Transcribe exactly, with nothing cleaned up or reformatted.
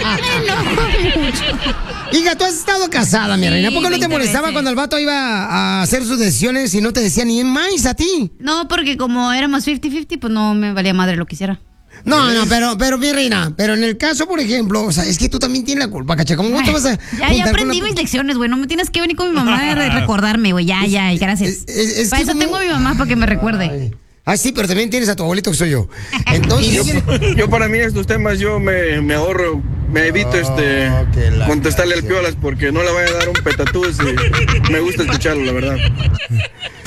Hija, tú has estado casada, mi Sí, reina. ¿Por qué no te veinte molestaba veces. cuando el vato iba a hacer sus decisiones y no te decía ni más a ti? No, porque como éramos cincuenta cincuenta, pues no me valía madre lo que hiciera. No, no, pero, pero mi reina, pero en el caso, por ejemplo, o sea, es que tú también tienes la culpa, cacha. ¿Cómo te vas a Ya, ya juntar con aprendí una- mis lecciones, güey. No me tienes que venir con mi mamá a recordarme, güey. Ya, ya, gracias. es- es- es Para que eso como- tengo a mi mamá, para que me recuerde. Ah, sí, pero también tienes a tu abuelito que soy yo. Entonces, Yo, yo para mí estos temas yo me, me ahorro, me evito este contestarle al Piolas porque no le vaya a dar un petatús y me gusta escucharlo, la verdad.